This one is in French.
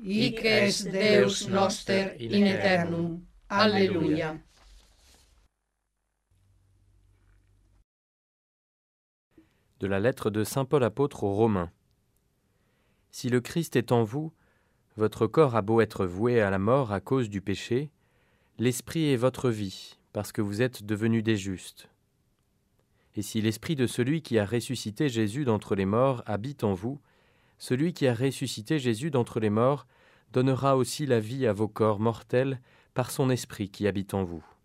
hic est Deus noster in aeternum. Alleluia. De la lettre de saint Paul apôtre aux Romains. Si le Christ est en vous, votre corps a beau être voué à la mort à cause du péché, l'esprit est votre vie, parce que vous êtes devenus des justes. Et si l'esprit de celui qui a ressuscité Jésus d'entre les morts habite en vous, celui qui a ressuscité Jésus d'entre les morts donnera aussi la vie à vos corps mortels par son esprit qui habite en vous.